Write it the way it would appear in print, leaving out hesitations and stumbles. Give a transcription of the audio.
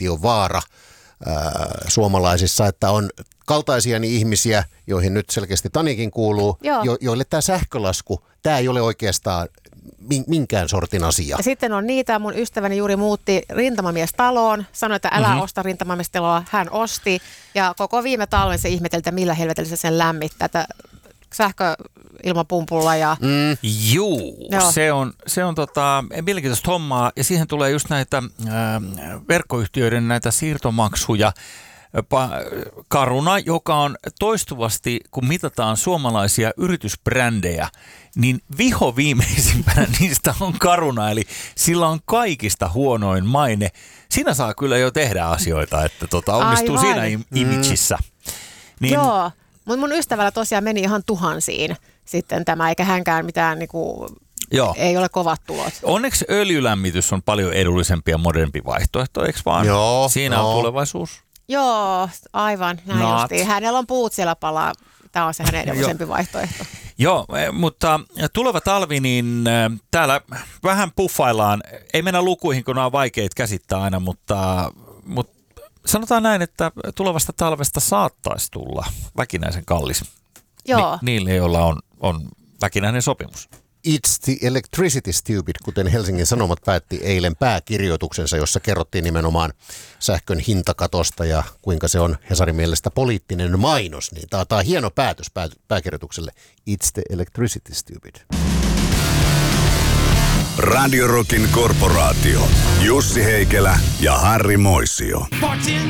inflaatiovaara suomalaisissa, että on kaltaisiani ihmisiä, joihin nyt selkeästi Tanikin kuuluu, joille tämä sähkölasku, tämä ei ole oikeastaan minkään sortin asia. Ja sitten on niitä, mun ystäväni juuri muutti rintamamiestaloon, sanoi, että älä osta rintamamiestaloa, hän osti, ja koko viime talven se ihmeteli, että millä helvetellä se sen lämmittää, että sähköilmapumpulla ja... Juu, se on mielenkiintoista hommaa, ja siihen tulee just näitä verkkoyhtiöiden näitä siirtomaksuja. Caruna, joka on toistuvasti, kun mitataan suomalaisia yritysbrändejä, niin vihoviimeisimpänä niistä on Caruna, eli sillä on kaikista huonoin maine. Siinä saa kyllä jo tehdä asioita, että onnistuu siinä imageissa. Niin, joo, mutta mun ystävällä tosiaan meni ihan tuhansiin sitten tämä, eikä hänkään mitään ei ole kovat tulot. Onneksi öljylämmitys on paljon edullisempi ja modernempi vaihtoehto, eikö vaan? Joo, siinä on tulevaisuus. Joo, aivan. Näin justiin. Hänellä on puut siellä palaa. Tämä on se hänen edullisempi vaihtoehto. Joo, mutta tuleva talvi, niin täällä vähän puffaillaan. Ei mennä lukuihin, kun nämä on vaikeita käsittää aina, mutta sanotaan näin, että tulevasta talvesta saattaisi tulla väkinäisen kallis. Joo. Niille, joilla on väkinäinen sopimus. It's the electricity stupid, kuten Helsingin Sanomat päätti eilen pääkirjoituksensa, jossa kerrottiin nimenomaan sähkön hintakatosta ja kuinka se on Hesarin mielestä poliittinen mainos. Niin tämä on hieno päätös pääkirjoitukselle. It's the electricity stupid. Radio Rockin korporaatio. Jussi Heikelä ja Harri Moisio.